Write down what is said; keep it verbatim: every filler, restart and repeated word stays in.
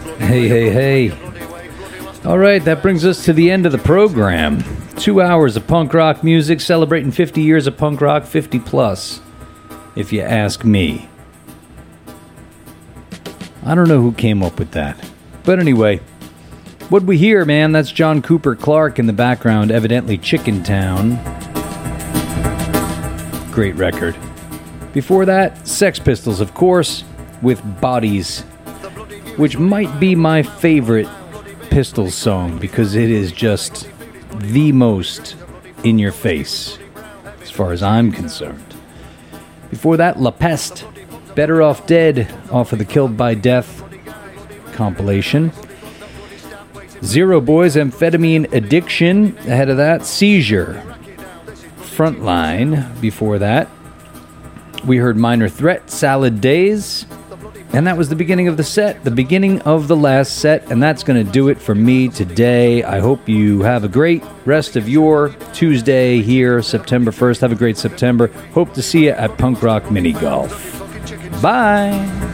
Hey, hey, hey. All right, that brings us to the end of the program. Two hours of punk rock music, celebrating fifty years of punk rock, fifty plus, if you ask me. I don't know who came up with that. But anyway, what'd we hear, man? That's John Cooper Clarke in the background, evidently Chicken Town. Great record. Before that, Sex Pistols, of course, with Bodies, which might be my favorite Pistols song because it is just the most in your face, as far as I'm concerned. Before that, La Peste, Better Off Dead, off of the Killed by Death compilation. Zero Boys, Amphetamine Addiction, ahead of that. Seizure, Frontline, before that. We heard Minor Threat, Salad Days. And that was the beginning of the set, the beginning of the last set, and that's going to do it for me today. I hope you have a great rest of your Tuesday here, September first. Have a great September. Hope to see you at Punk Rock Mini Golf. Bye!